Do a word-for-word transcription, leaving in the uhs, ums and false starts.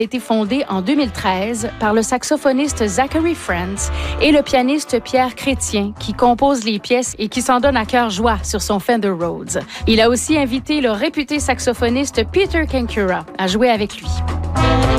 a été fondé en deux mille treize par le saxophoniste Zachary Frantz et le pianiste Pierre Chrétien, qui compose les pièces et qui s'en donne à cœur joie sur son Fender Rhodes. Il a aussi invité le réputé saxophoniste Peter Kankura à jouer avec lui.